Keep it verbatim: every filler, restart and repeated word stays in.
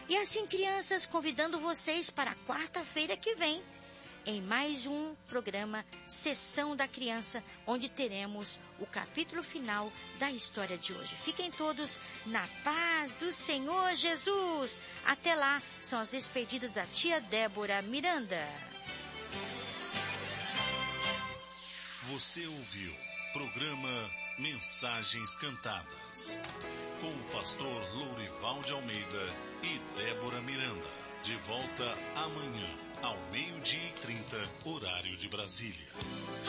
E assim, crianças, convidando vocês para quarta-feira que vem, em mais um programa Sessão da Criança, onde teremos o capítulo final da história de hoje. Fiquem todos na paz do Senhor Jesus. Até lá, são as despedidas da tia Débora Miranda. Você ouviu programa Mensagens Cantadas, com o pastor Lourival de Almeida e Débora Miranda. De volta amanhã, ao meio-dia e trinta, horário de Brasília.